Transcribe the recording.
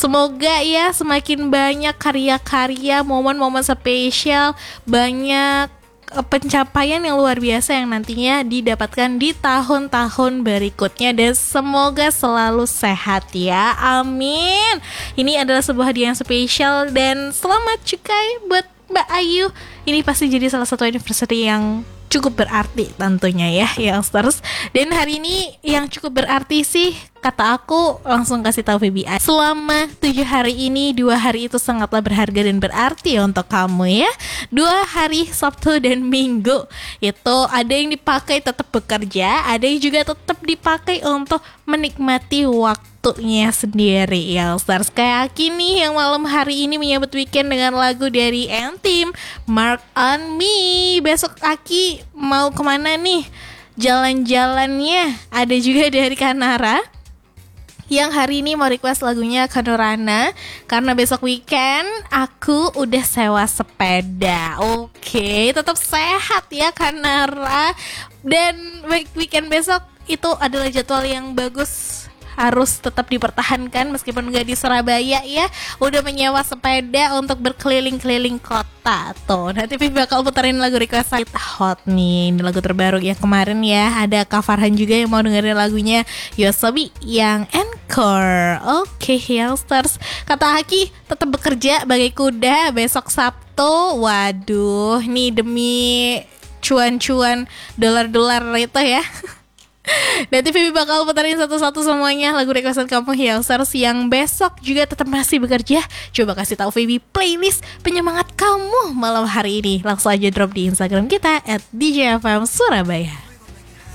Semoga ya semakin banyak karya-karya, momen-momen spesial, banyak pencapaian yang luar biasa yang nantinya didapatkan di tahun-tahun berikutnya, dan semoga selalu sehat ya, amin. Ini adalah sebuah hadiah yang spesial, dan selamat juga buat Mbak Ayu. Ini pasti jadi salah satu anniversary yang cukup berarti tentunya ya Youngsters. Dan hari ini yang cukup berarti sih, kata aku langsung kasih tahu VBI, selama 7 hari ini 2 hari itu sangatlah berharga dan berarti untuk kamu ya. 2 hari Sabtu dan Minggu itu ada yang dipakai tetap bekerja, ada yang juga tetap dipakai untuk menikmati waktunya sendiri Youngsters. Kayak Aki nih yang malam hari ini menyambut weekend dengan lagu dari N-Team, Mark on Me. Besok Aki mau kemana nih jalan-jalannya? Ada juga dari Kanara yang hari ini mau request lagunya Kanurana, karena besok weekend aku udah sewa sepeda. Oke, tetap sehat ya Kanara. Dan weekend besok itu adalah jadwal yang bagus, harus tetap dipertahankan meskipun gak di Surabaya ya. Udah menyewa sepeda untuk berkeliling-keliling kota. Tuh, nanti Vivi bakal puterin lagu request Hot nih. Ini lagu terbaru yang kemarin ya. Ada Kak Farhan juga yang mau dengerin lagunya Yosobi yang Encore. Oke Youngsters, kata Aki tetap bekerja bagai kuda besok Sabtu. Waduh, nih demi cuan-cuan dolar-dolar itu ya. Nanti Vivi bakal putarin satu-satu semuanya lagu requestan kamu Youngsters yang besok juga tetap masih bekerja. Coba kasih tahu Vivi playlist penyemangat kamu malam hari ini. Langsung aja drop di Instagram kita @DJFM Surabaya.